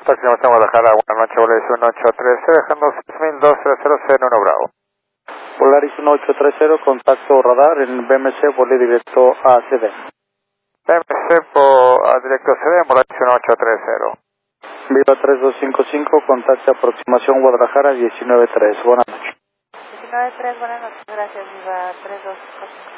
Aproximación Guadalajara, buenas noches, Volaris 1830, dejando 6200 en 1 Bravo. Volaris 1830, contacto radar en BMC, volé directo a CD. BMC por directo CD, Volaris 1830. Viva 3255, contacto aproximación Guadalajara 193. Buenas noches. 193, buenas noches, gracias, Viva 3255.